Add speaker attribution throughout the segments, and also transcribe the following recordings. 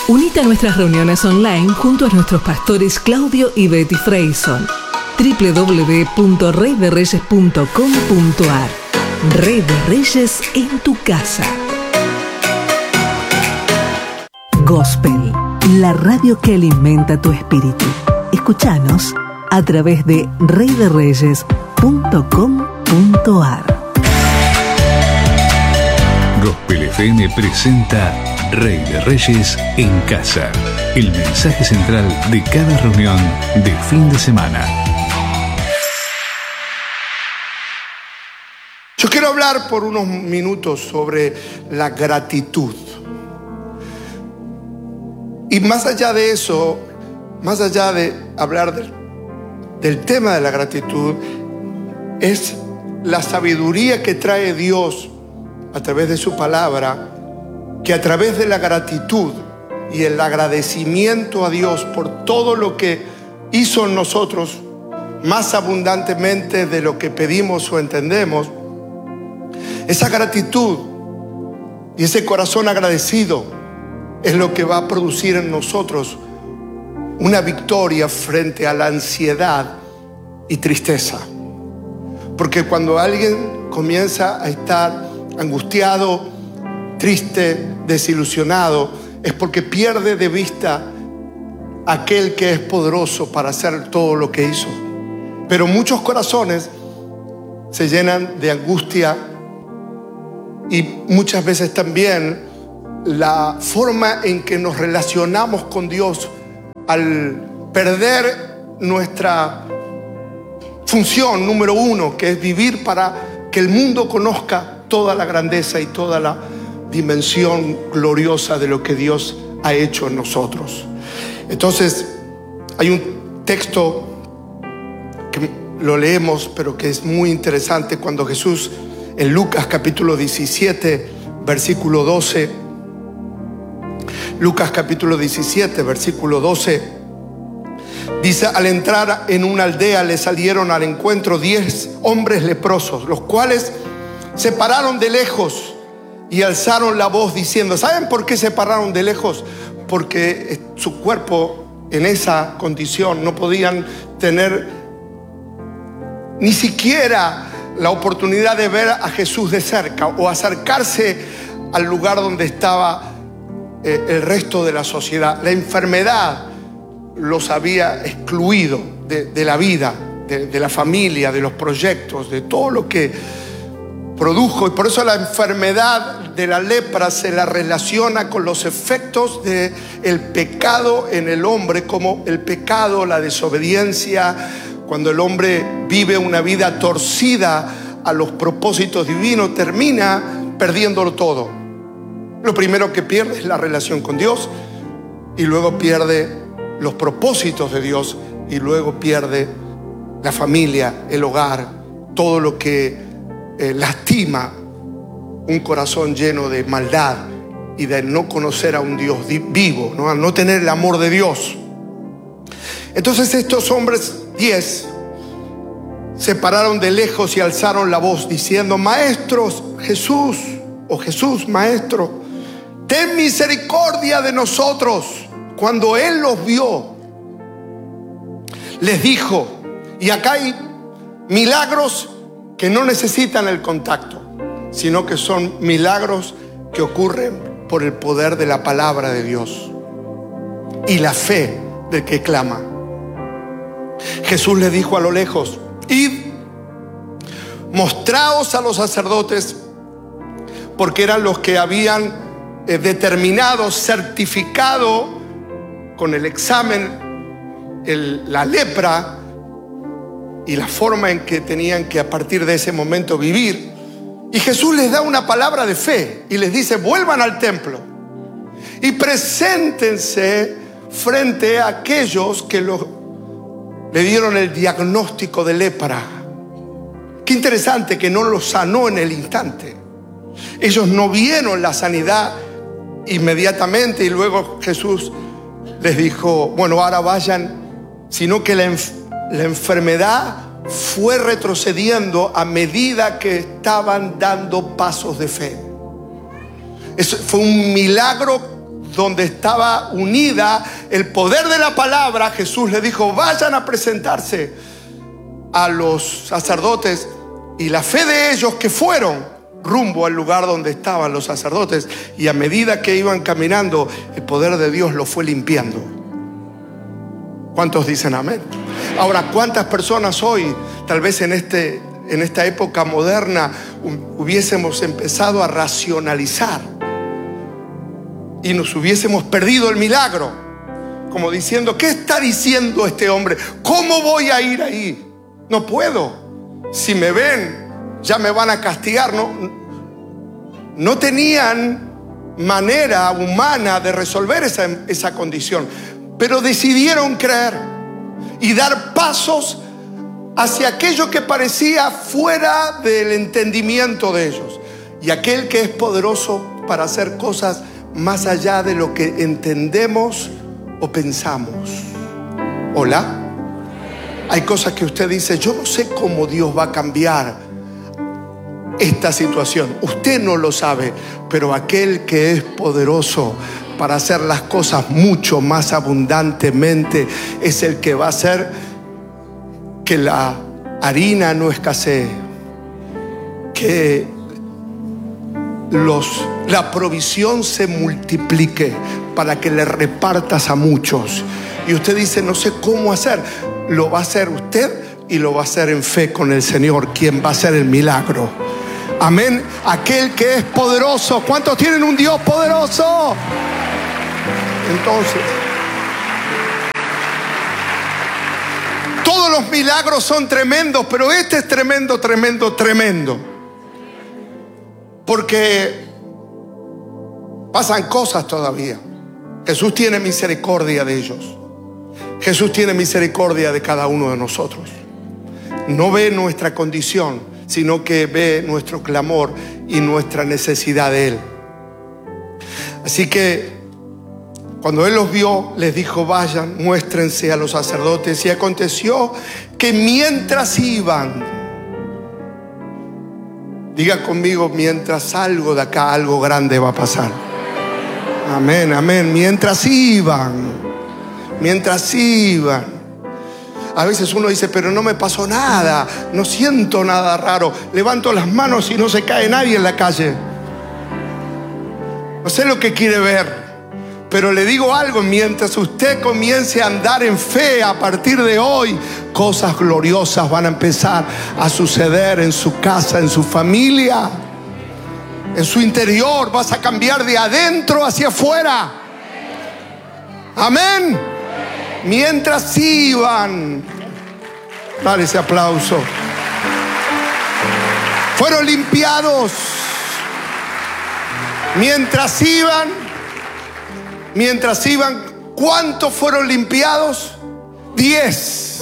Speaker 1: Unite a nuestras reuniones online junto a nuestros pastores Claudio y Betty Freyson. www.reyderreyes.com.ar. Rey de Reyes en tu casa. Gospel, la radio que alimenta tu espíritu. Escúchanos a través de reyderreyes.com.ar.
Speaker 2: Gospel FM presenta Rey de Reyes en casa. El mensaje central de cada reunión de fin de semana.
Speaker 3: Yo quiero hablar por unos minutos sobre la gratitud. Y más allá de eso, más allá de hablar del tema de la gratitud, es la sabiduría que trae Dios a través de su palabra, que a través de la gratitud y el agradecimiento a Dios por todo lo que hizo en nosotros, más abundantemente de lo que pedimos o entendemos, esa gratitud y ese corazón agradecido es lo que va a producir en nosotros una victoria frente a la ansiedad y tristeza. Porque cuando alguien comienza a estar angustiado, triste, desilusionado, es porque pierde de vista aquel que es poderoso para hacer todo lo que hizo. Pero muchos corazones se llenan de angustia y muchas veces también la forma en que nos relacionamos con Dios, al perder nuestra función número uno, que es vivir para que el mundo conozca toda la grandeza y toda la dimensión gloriosa de lo que Dios ha hecho en nosotros. Entonces, hay un texto que lo leemos, pero que es muy interesante, cuando Jesús, en Lucas capítulo 17, versículo 12, Lucas capítulo 17, versículo 12, dice: al entrar en una aldea le salieron al encuentro 10 hombres leprosos, los cuales se pararon de lejos y alzaron la voz diciendo. ¿Saben por qué se pararon de lejos? Porque su cuerpo en esa condición no podían tener ni siquiera la oportunidad de ver a Jesús de cerca o acercarse al lugar donde estaba el resto de la sociedad. La enfermedad los había excluido de la vida, de la familia, de los proyectos, de todo lo que produjo. Y por eso la enfermedad de la lepra se la relaciona con los efectos del pecado en el hombre, como el pecado, la desobediencia, cuando el hombre vive una vida torcida a los propósitos divinos, termina perdiéndolo todo. Lo primero que pierde es la relación con Dios, y luego pierde los propósitos de Dios, y luego pierde la familia, el hogar, todo lo que lastima un corazón lleno de maldad y de no conocer a un Dios vivo, ¿no? Al no tener el amor de Dios. Entonces estos hombres 10 se pararon de lejos y alzaron la voz diciendo: Maestros, Jesús, Maestro, ten misericordia de nosotros. Cuando Él los vio, les dijo, y acá hay milagros que no necesitan el contacto, sino que son milagros que ocurren por el poder de la palabra de Dios y la fe del que clama. Jesús les dijo a lo lejos: id, mostraos a los sacerdotes, porque eran los que habían determinado, certificado con el examen la lepra y la forma en que tenían que a partir de ese momento vivir. Y Jesús les da una palabra de fe y les dice: vuelvan al templo y preséntense frente a aquellos que le dieron el diagnóstico de lepra. Qué interesante que no los sanó en el instante. Ellos no vieron la sanidad inmediatamente y luego Jesús les dijo: bueno, ahora vayan, sino que la enfermedad fue retrocediendo a medida que estaban dando pasos de fe. Eso fue un milagro donde estaba unida el poder de la palabra, Jesús le dijo: vayan a presentarse a los sacerdotes. Y la fe de ellos, que fueron rumbo al lugar donde estaban los sacerdotes, y a medida que iban caminando, el poder de Dios los fue limpiando. ¿Cuántos dicen amén? Ahora, ¿cuántas personas hoy, tal vez en esta época moderna, hubiésemos empezado a racionalizar y nos hubiésemos perdido el milagro? Como diciendo: ¿qué está diciendo este hombre? ¿Cómo voy a ir ahí? No puedo. Si me ven, ya me van a castigar. No tenían manera humana de resolver esa condición, pero decidieron creer y dar pasos hacia aquello que parecía fuera del entendimiento de ellos. Y aquel que es poderoso para hacer cosas más allá de lo que entendemos o pensamos. ¿Hola? Hay cosas que usted dice: yo no sé cómo Dios va a cambiar esta situación. Usted no lo sabe, pero aquel que es poderoso para hacer las cosas mucho más abundantemente es el que va a hacer que la harina no escasee, que la provisión se multiplique para que le repartas a muchos. Y usted dice: no sé cómo hacer. Lo va a hacer usted, y lo va a hacer en fe con el Señor, quien va a hacer el milagro. Amén. Aquel que es poderoso. ¿Cuántos tienen un Dios poderoso? Entonces, todos los milagros son tremendos, pero este es tremendo, tremendo, tremendo. Porque pasan cosas todavía. Jesús tiene misericordia de ellos. Jesús tiene misericordia de cada uno de nosotros. No ve nuestra condición, sino que ve nuestro clamor y nuestra necesidad de Él. Así que cuando Él los vio, les dijo: vayan, muéstrense a los sacerdotes. Y aconteció que mientras iban, diga conmigo: mientras salgo de acá, algo grande va a pasar. Amén, amén. Mientras iban. A veces uno dice: pero no me pasó nada, no siento nada raro. Levanto las manos y no se cae nadie en la calle. No sé lo que quiere ver, pero le digo algo: mientras usted comience a andar en fe a partir de hoy, cosas gloriosas van a empezar a suceder en su casa, en su familia, en su interior. Vas a cambiar de adentro hacia afuera. Amén. Mientras iban, dale ese aplauso, fueron limpiados. Mientras iban, ¿cuántos fueron limpiados? 10.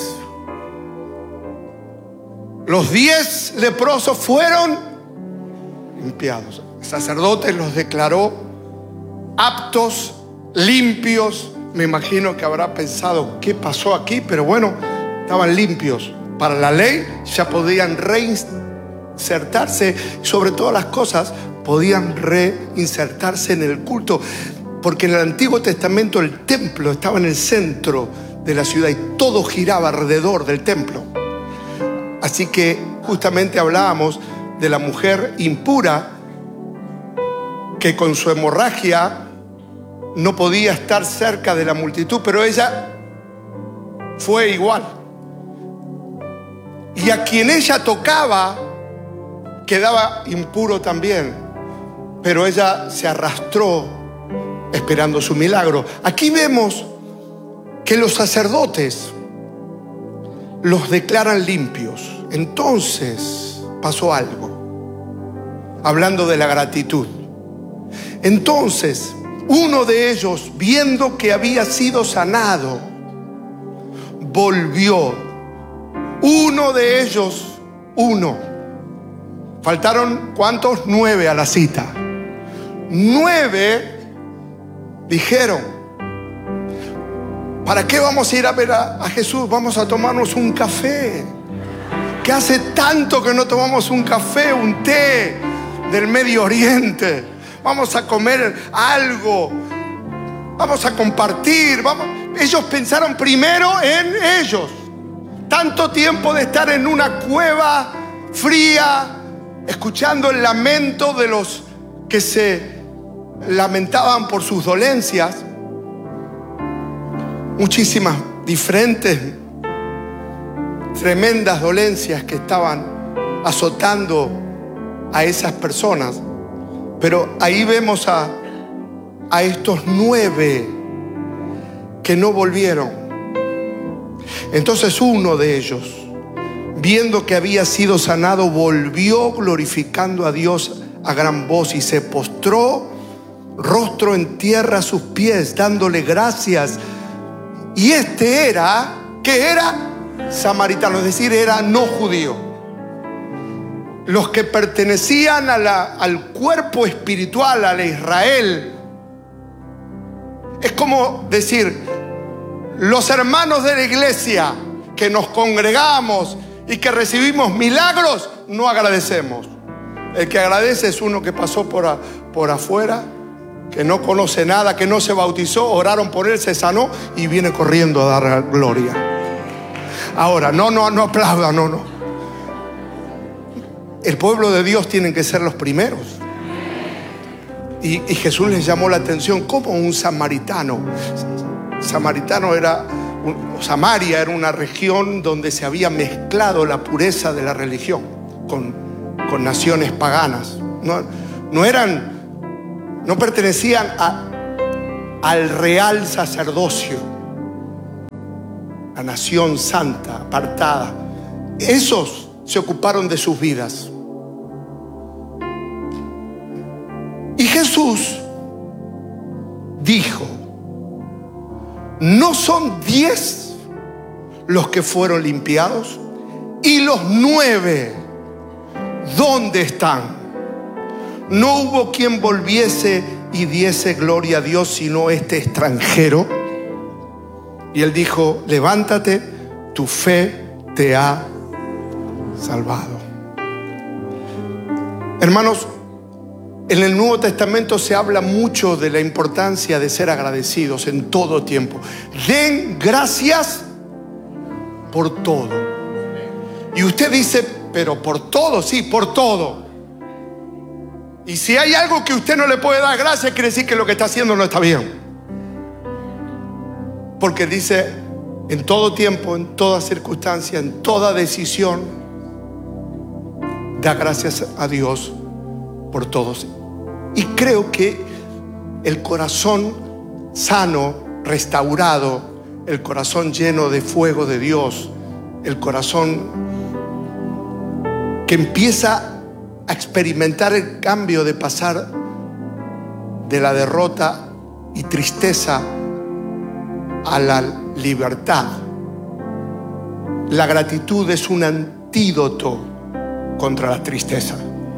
Speaker 3: Los 10 leprosos fueron limpiados. El sacerdote los declaró aptos, limpios. Me imagino que habrá pensado: ¿qué pasó aquí? Pero bueno, estaban limpios. Para la ley ya podían reinsertarse. Sobre todas las cosas, podían reinsertarse en el culto. Porque en el Antiguo Testamento el templo estaba en el centro de la ciudad y todo giraba alrededor del templo. Así que justamente hablábamos de la mujer impura que con su hemorragia no podía estar cerca de la multitud, pero ella fue igual. Y a quien ella tocaba quedaba impuro también, pero ella se arrastró esperando su milagro. Aquí vemos que los sacerdotes los declaran limpios. Entonces pasó algo, hablando de la gratitud. Entonces uno de ellos, viendo que había sido sanado, volvió. Uno de ellos, faltaron ¿cuántos? 9 a la cita. 9 dijeron: ¿para qué vamos a ir a ver a Jesús? Vamos a tomarnos un café. ¿Qué hace tanto que no tomamos un café, un té del Medio Oriente? Vamos a comer algo vamos a compartir, vamos. Ellos pensaron primero en ellos. Tanto tiempo de estar en una cueva fría, escuchando el lamento de los que se lamentaban por sus dolencias, muchísimas diferentes, tremendas dolencias que estaban azotando a esas personas. Pero ahí vemos a estos 9 que no volvieron. Entonces uno de ellos, viendo que había sido sanado, volvió glorificando a Dios a gran voz y se postró rostro en tierra a sus pies, dándole gracias. Y este era, ¿qué era? Samaritano, es decir, era no judío. Los que pertenecían al cuerpo espiritual, a la Israel. Es como decir, los hermanos de la iglesia que nos congregamos y que recibimos milagros, no agradecemos. El que agradece es uno que pasó por afuera, que no conoce nada, que no se bautizó, oraron por él, se sanó y viene corriendo a dar gloria. Ahora, no aplauda, no. El pueblo de Dios tienen que ser los primeros. Y Jesús les llamó la atención como un samaritano. Samaria era una región donde se había mezclado la pureza de la religión con naciones paganas. No pertenecían al real sacerdocio, la nación santa, apartada. Esos se ocuparon de sus vidas. Y Jesús dijo: ¿no son 10 los que fueron limpiados? ¿Y los 9 dónde están? No hubo quien volviese y diese gloria a Dios, sino este extranjero. Y él dijo: levántate, tu fe te ha salvado. Hermanos, en el Nuevo Testamento se habla mucho de la importancia de ser agradecidos en todo tiempo. Den gracias por todo. Y usted dice: pero por todo, sí, por todo. Y si hay algo que usted no le puede dar gracias, quiere decir que lo que está haciendo no está bien. Porque dice: en todo tiempo, en toda circunstancia, en toda decisión, da gracias a Dios por todos. Y creo que el corazón sano, restaurado, el corazón lleno de fuego de Dios, el corazón que empieza a experimentar el cambio de pasar de la derrota y tristeza a la libertad. La gratitud es un antídoto contra la tristeza,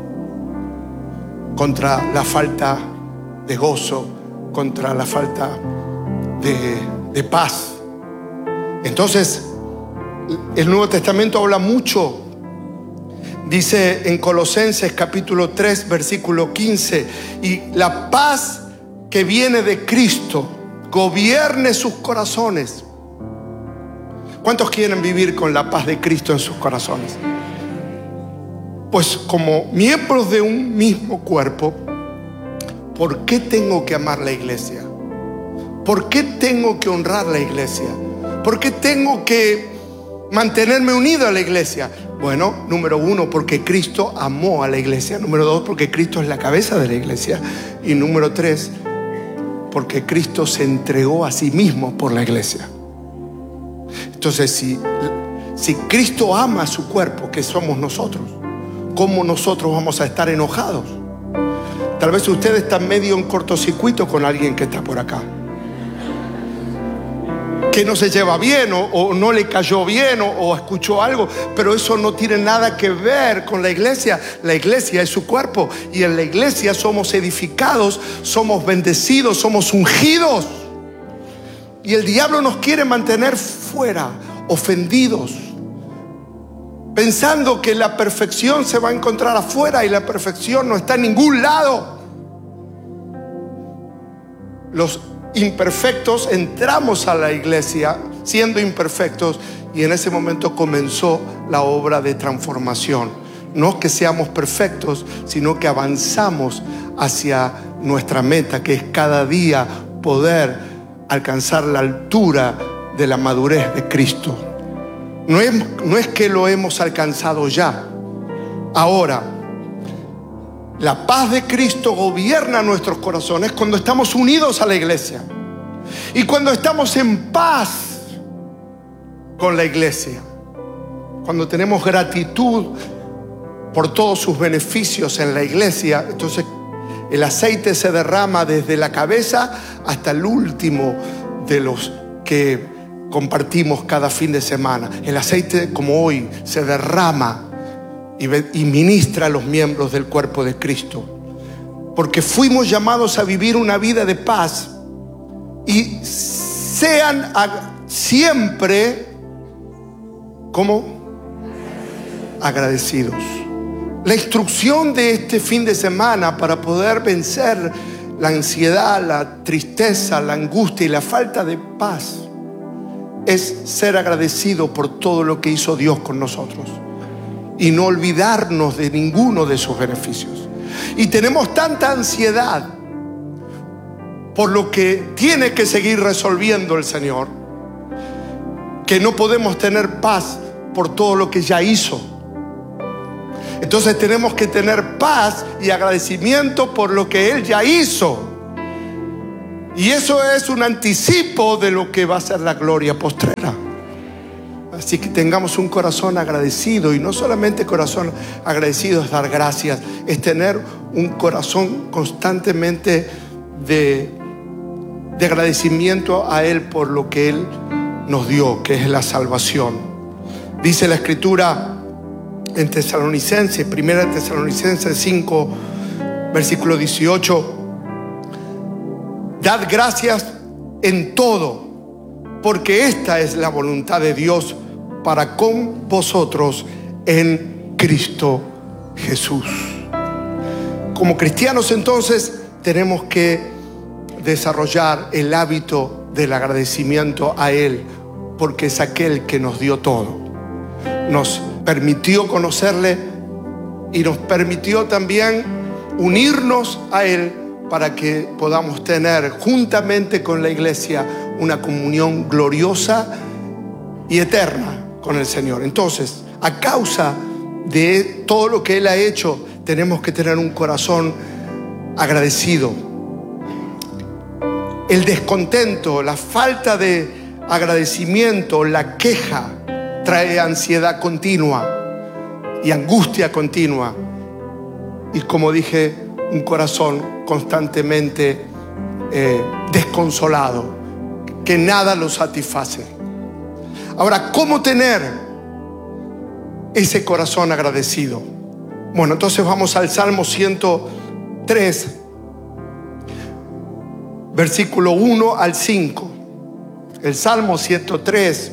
Speaker 3: contra la falta de gozo, contra la falta de paz. Entonces, el Nuevo Testamento habla mucho. Dice en Colosenses capítulo 3 versículo 15: y la paz que viene de Cristo gobierne sus corazones. ¿Cuántos quieren vivir con la paz de Cristo en sus corazones? Pues como miembros de un mismo cuerpo, ¿por qué tengo que amar la iglesia? ¿Por qué tengo que honrar la iglesia? ¿Por qué tengo que mantenerme unido a la iglesia? Bueno, número 1, porque Cristo amó a la iglesia. Número 2, porque Cristo es la cabeza de la iglesia. Y número 3, porque Cristo se entregó a sí mismo por la iglesia. Entonces, si Cristo ama a su cuerpo, que somos nosotros, ¿cómo nosotros vamos a estar enojados? Tal vez usted está medio en cortocircuito con alguien que está por acá, que no se lleva bien o no le cayó bien o escuchó algo, pero eso no tiene nada que ver con la iglesia. La iglesia es su cuerpo y en la iglesia somos edificados, somos bendecidos, somos ungidos. Y el diablo nos quiere mantener fuera, ofendidos, pensando que la perfección se va a encontrar afuera, y la perfección no está en ningún lado. Los imperfectos, entramos a la iglesia siendo imperfectos y en ese momento comenzó la obra de transformación. No que seamos perfectos, sino que avanzamos hacia nuestra meta, que es cada día poder alcanzar la altura de la madurez de Cristo. No es que lo hemos alcanzado ya. Ahora, la paz de Cristo gobierna nuestros corazones cuando estamos unidos a la iglesia y cuando estamos en paz con la iglesia, cuando tenemos gratitud por todos sus beneficios en la iglesia. Entonces el aceite se derrama desde la cabeza hasta el último de los que compartimos cada fin de semana. El aceite, como hoy, se derrama y ministra a los miembros del cuerpo de Cristo, porque fuimos llamados a vivir una vida de paz y sean siempre, ¿cómo? Agradecidos. La instrucción de este fin de semana para poder vencer la ansiedad, la tristeza, la angustia y la falta de paz es ser agradecido por todo lo que hizo Dios con nosotros y no olvidarnos de ninguno de sus beneficios. Y tenemos tanta ansiedad por lo que tiene que seguir resolviendo el Señor, que no podemos tener paz por todo lo que ya hizo. Entonces tenemos que tener paz y agradecimiento por lo que Él ya hizo. Y eso es un anticipo de lo que va a ser la gloria postrera. Así que tengamos un corazón agradecido, y no solamente corazón agradecido es dar gracias, es tener un corazón constantemente de agradecimiento a Él por lo que Él nos dio, que es la salvación. Dice la Escritura en Tesalonicenses, 1 Tesalonicenses 5, versículo 18: dad gracias en todo, porque esta es la voluntad de Dios para con vosotros en Cristo Jesús. Como cristianos, entonces, tenemos que desarrollar el hábito del agradecimiento a Él, porque es aquel que nos dio todo. Nos permitió conocerle y nos permitió también unirnos a Él para que podamos tener juntamente con la iglesia una comunión gloriosa y eterna con el Señor. Entonces, a causa de todo lo que Él ha hecho, tenemos que tener un corazón agradecido. El descontento, la falta de agradecimiento, la queja, trae ansiedad continua y angustia continua. Y como dije, un corazón constantemente desconsolado, que nada lo satisface. Ahora, ¿cómo tener ese corazón agradecido? Bueno, entonces vamos al Salmo 103, versículo 1 al 5. El Salmo 103,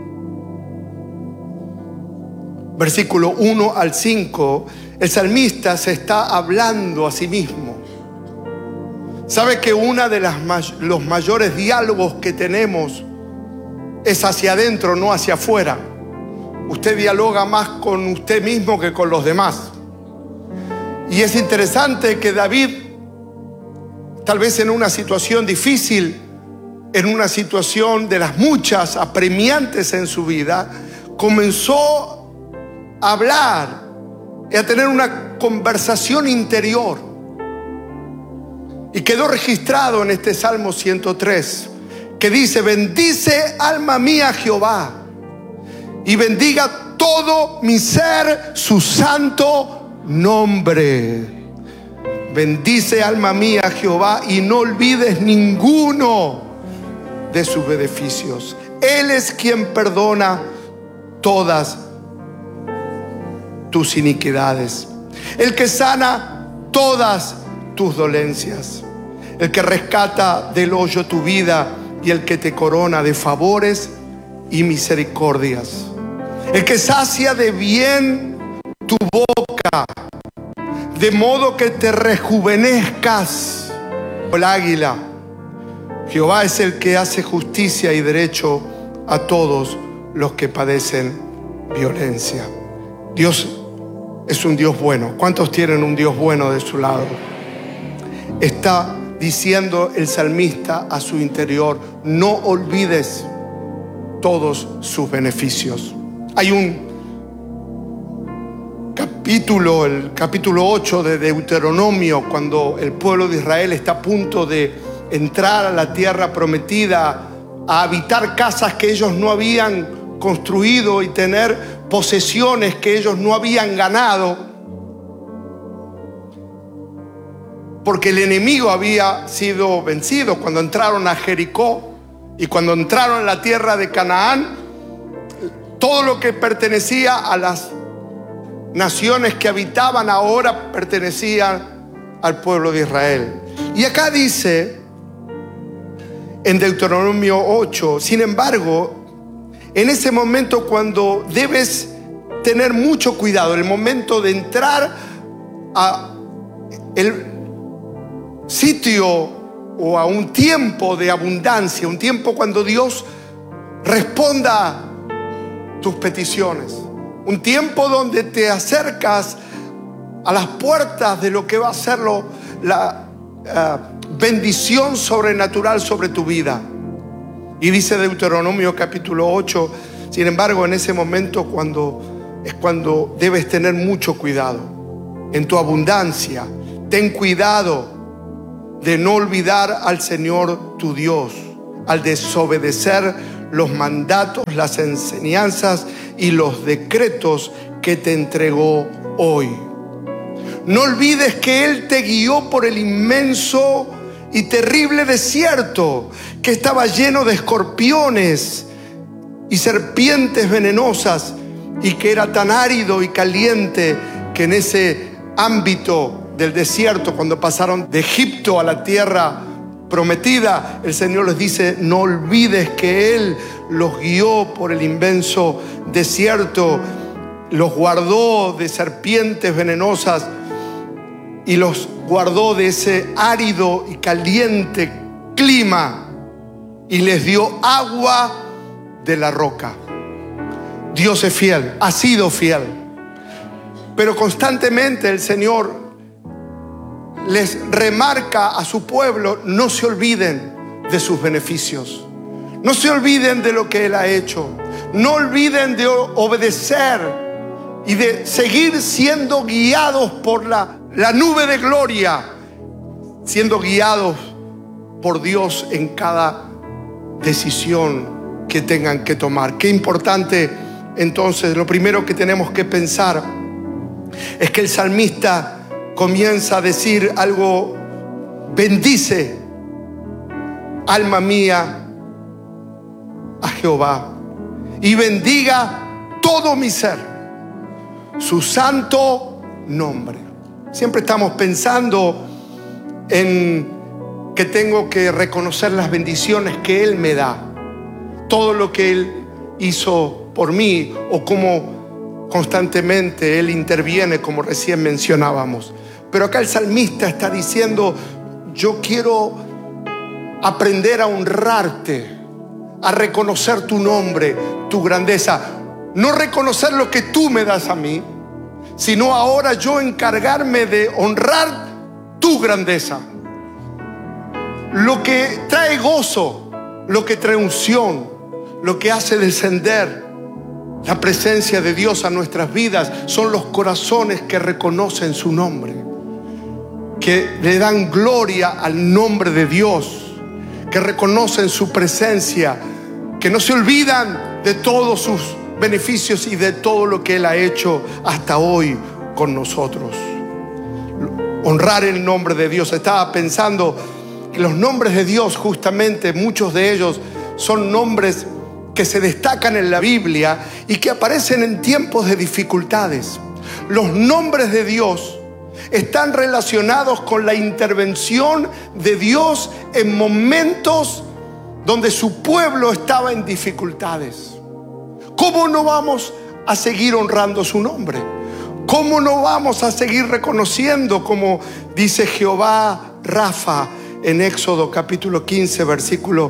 Speaker 3: versículo 1 al 5, el salmista se está hablando a sí mismo. ¿Sabe que uno de los mayores diálogos que tenemos es hacia adentro, no hacia afuera? Usted dialoga más con usted mismo que con los demás. Y es interesante que David, tal vez en una situación difícil, en una situación de las muchas apremiantes en su vida, comenzó a hablar y a tener una conversación interior. Y quedó registrado en este Salmo 103, que dice: bendice alma mía Jehová, y bendiga todo mi ser su santo nombre. Bendice alma mía Jehová, y no olvides ninguno de sus beneficios. Él es quien perdona todas tus iniquidades, el que sana todas tus dolencias, el que rescata del hoyo tu vida y el que te corona de favores y misericordias, el que sacia de bien tu boca, de modo que te rejuvenezcas como el águila. Jehová es el que hace justicia y derecho a todos los que padecen violencia. Dios es un Dios bueno. ¿Cuántos tienen un Dios bueno de su lado? Está diciendo el salmista a su interior: no olvides todos sus beneficios. Hay un capítulo, el capítulo 8 de Deuteronomio, cuando el pueblo de Israel está a punto de entrar a la tierra prometida, a habitar casas que ellos no habían construido y tener posesiones que ellos no habían ganado, porque el enemigo había sido vencido. Cuando entraron a Jericó y cuando entraron a la tierra de Canaán, todo lo que pertenecía a las naciones que habitaban ahora pertenecían al pueblo de Israel. Y acá dice en Deuteronomio 8, sin embargo, en ese momento cuando debes tener mucho cuidado, el momento de entrar a el sitio o a un tiempo de abundancia, un tiempo cuando Dios responda tus peticiones, un tiempo donde te acercas a las puertas de lo que va a ser la bendición sobrenatural sobre tu vida. Y dice Deuteronomio capítulo 8, sin embargo, en ese momento es cuando debes tener mucho cuidado. En tu abundancia, ten cuidado de no olvidar al Señor tu Dios, al desobedecer los mandatos, las enseñanzas y los decretos que te entregó hoy. No olvides que Él te guió por el inmenso y terrible desierto que estaba lleno de escorpiones y serpientes venenosas, y que era tan árido y caliente que en ese ámbito del desierto, cuando pasaron de Egipto a la tierra prometida, el Señor les dice: no olvides que Él los guió por el inmenso desierto, los guardó de serpientes venenosas y los guardó de ese árido y caliente clima, y les dio agua de la roca. Dios es fiel, ha sido fiel, pero constantemente el Señor les remarca a su pueblo: no se olviden de sus beneficios, no se olviden de lo que Él ha hecho, no olviden de obedecer y de seguir siendo guiados por la nube de gloria, siendo guiados por Dios en cada decisión que tengan que tomar. Qué importante. Entonces, lo primero que tenemos que pensar es que el salmista comienza a decir algo: bendice, alma mía, a Jehová, y bendiga todo mi ser su santo nombre. Siempre estamos pensando en que tengo que reconocer las bendiciones que Él me da, todo lo que Él hizo por mí, o cómo constantemente Él interviene, como recién mencionábamos. Pero acá el salmista está diciendo: yo quiero aprender a honrarte, a reconocer tu nombre, tu grandeza. No reconocer lo que tú me das a mí, sino ahora yo encargarme de honrar tu grandeza. Lo que trae gozo, lo que trae unción, lo que hace descender la presencia de Dios a nuestras vidas son los corazones que reconocen su nombre, que le dan gloria al nombre de Dios, que reconocen su presencia, que no se olvidan de todos sus beneficios y de todo lo que Él ha hecho hasta hoy con nosotros. Honrar el nombre de Dios. Estaba pensando que los nombres de Dios, justamente muchos de ellos son nombres que se destacan en la Biblia y que aparecen en tiempos de dificultades. Los nombres de Dios están relacionados con la intervención de Dios en momentos donde su pueblo estaba en dificultades. ¿Cómo no vamos a seguir honrando su nombre? ¿Cómo no vamos a seguir reconociendo, como dice Jehová Rafa, en Éxodo capítulo 15, versículo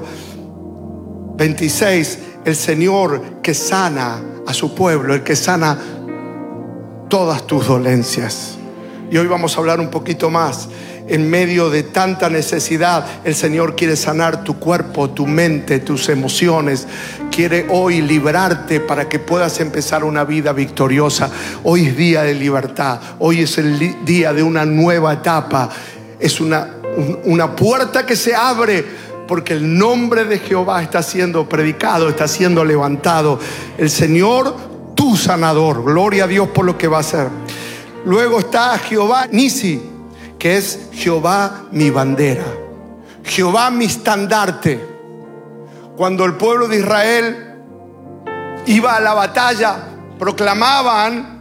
Speaker 3: 26, el Señor que sana a su pueblo, el que sana todas tus dolencias. Y hoy vamos a hablar un poquito más. En medio de tanta necesidad, el Señor quiere sanar tu cuerpo, tu mente, tus emociones. Quiere hoy librarte para que puedas empezar una vida victoriosa. Hoy es día de libertad. Hoy es el día de una nueva etapa. Es una puerta que se abre porque el nombre de Jehová está siendo predicado, está siendo levantado. El Señor, tu sanador. Gloria a Dios por lo que va a hacer. Luego está Jehová Nisi, que es Jehová mi bandera, Jehová mi estandarte. Cuando el pueblo de Israel iba a la batalla, proclamaban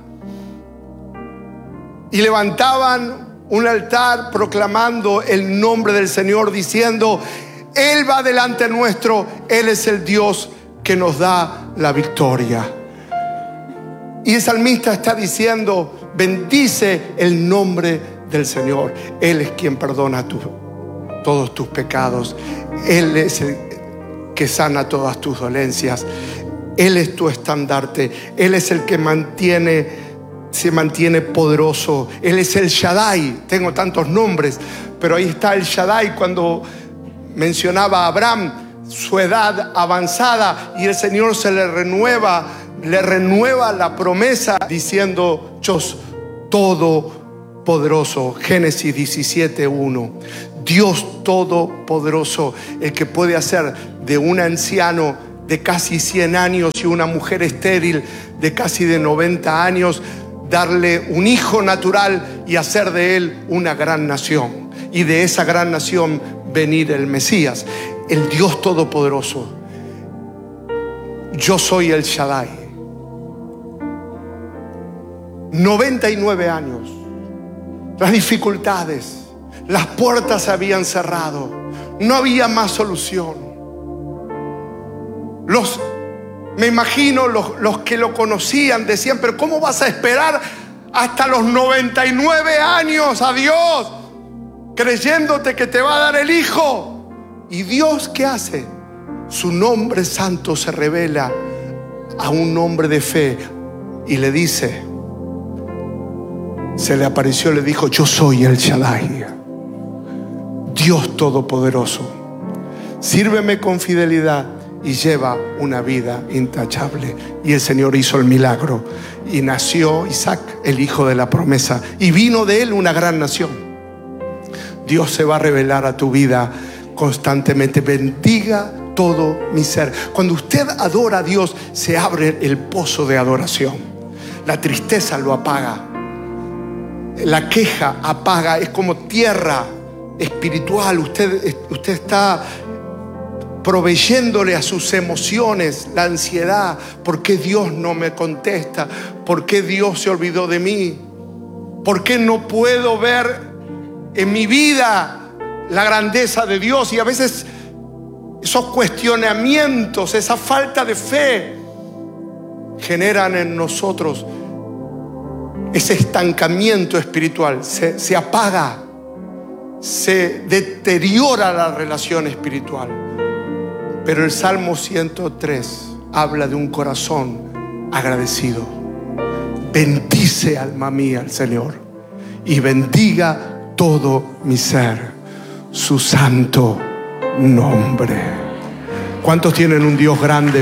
Speaker 3: y levantaban un altar proclamando el nombre del Señor, diciendo: Él va delante nuestro, Él es el Dios que nos da la victoria. Y el salmista está diciendo: bendice el nombre del Señor. Él es quien perdona todos tus pecados. Él es el que sana todas tus dolencias. Él es tu estandarte. Él es el que se mantiene poderoso. Él es el Shaddai. Tengo tantos nombres, pero ahí está el Shaddai. Cuando mencionaba a Abraham, su edad avanzada, y el Señor se le renueva la promesa diciendo: Dios todopoderoso. Génesis 17:1. Dios todopoderoso, el que puede hacer de un anciano de casi 100 años y una mujer estéril de casi de 90 años, darle un hijo natural y hacer de él una gran nación, y de esa gran nación venir el Mesías, el Dios todopoderoso. Yo soy el Shaddai. 99 años, las dificultades, las puertas se habían cerrado, no había más solución. Me imagino los que lo conocían decían: pero ¿cómo vas a esperar hasta los 99 años a Dios, creyéndote que te va a dar el hijo? ¿Y Dios qué hace? Su nombre santo se revela a un hombre de fe y le dice, se le apareció, le dijo: yo soy el Shaddai, Dios todopoderoso. Sírveme con fidelidad y lleva una vida intachable. Y el Señor hizo el milagro y nació Isaac, el hijo de la promesa, y vino de él una gran nación. Dios se va a revelar a tu vida constantemente. Bendiga todo mi ser. Cuando usted adora a Dios, se abre el pozo de adoración. La tristeza lo apaga, la queja apaga. Es como tierra espiritual. Usted está proveyéndole a sus emociones la ansiedad. ¿Por qué Dios no me contesta? ¿Por qué Dios se olvidó de mí? ¿Por qué no puedo ver en mi vida la grandeza de Dios? Y a veces esos cuestionamientos, esa falta de fe, generan en nosotros ese estancamiento espiritual. Se apaga, se deteriora la relación espiritual. Pero el Salmo 103 habla de un corazón agradecido. Bendice, alma mía, al Señor, y bendiga todo mi ser su santo nombre. ¿Cuántos tienen un Dios grande?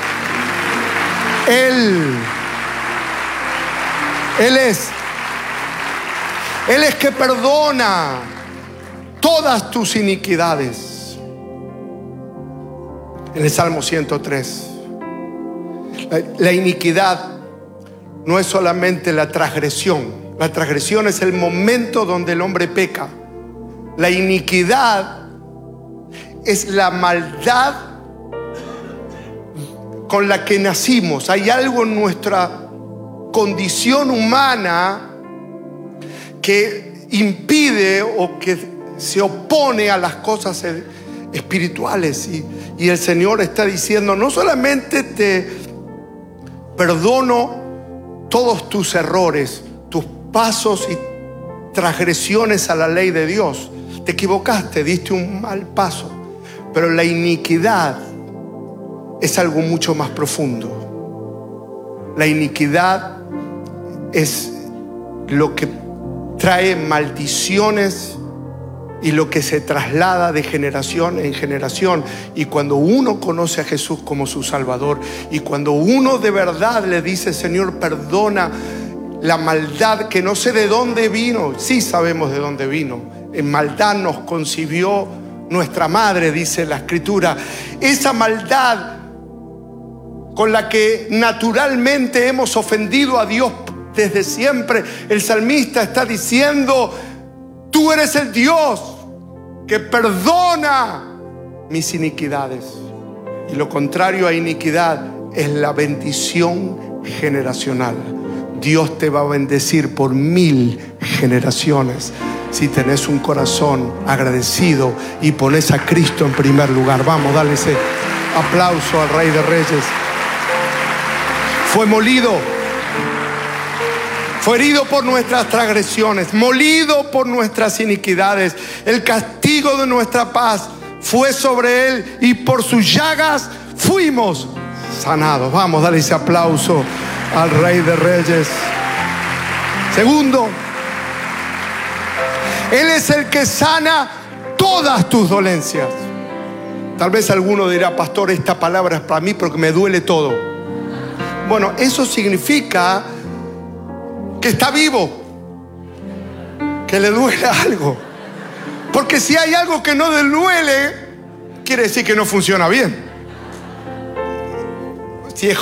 Speaker 3: Él es que perdona todas tus iniquidades. En el Salmo 103, la iniquidad no es solamente la transgresión. La transgresión es el momento donde el hombre peca. La iniquidad es la maldad con la que nacimos. Hay algo en nuestra condición humana que impide o que se opone a las cosas espirituales. Y el Señor está diciendo: no solamente te perdono todos tus errores, tus pasos y transgresiones a la ley de Dios, te equivocaste, diste un mal paso. Pero la iniquidad es algo mucho más profundo. La iniquidad es lo que trae maldiciones y lo que se traslada de generación en generación. Y cuando uno conoce a Jesús como su Salvador, y cuando uno de verdad le dice: Señor, perdona la maldad que no sé de dónde vino. Sí sabemos de dónde vino. En maldad nos concibió nuestra madre, dice la Escritura. Esa maldad con la que naturalmente hemos ofendido a Dios desde siempre. El salmista está diciendo: tú eres el Dios que perdona mis iniquidades. Y lo contrario a iniquidad es la bendición generacional. Dios te va a bendecir por 1000 generaciones si tenés un corazón agradecido y pones a Cristo en primer lugar. Vamos, dale ese aplauso al Rey de Reyes. Fue molido, fue herido por nuestras transgresiones, molido por nuestras iniquidades. El castigo de nuestra paz fue sobre él, y por sus llagas fuimos sanados. Vamos, dale ese aplauso al Rey de Reyes. Segundo, Él es el que sana todas tus dolencias. Tal vez alguno dirá: pastor, esta palabra es para mí porque me duele todo. Bueno, eso significa que está vivo, que le duele algo. Porque si hay algo que no le duele, quiere decir que no funciona bien.